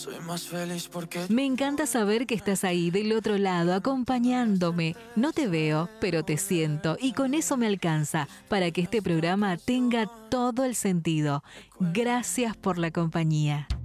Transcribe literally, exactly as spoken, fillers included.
Soy más feliz porque... Me encanta saber que estás ahí del otro lado, acompañándome. No te veo, pero te siento, y con eso me alcanza para que este programa tenga todo el sentido. Gracias por la compañía.